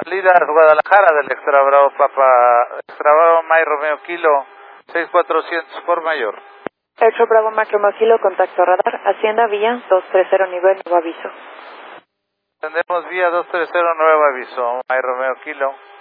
Salida a Guadalajara del Extra Bravo Extra Bravo Mike Romeo Kilo 6400 por mayor. Extra Bravo Mike Romeo Kilo, contacto radar, Hacienda Villa 230 nivel, nuevo aviso. Tendremos vía 230 nuevo aviso, Mike Romeo Kilo.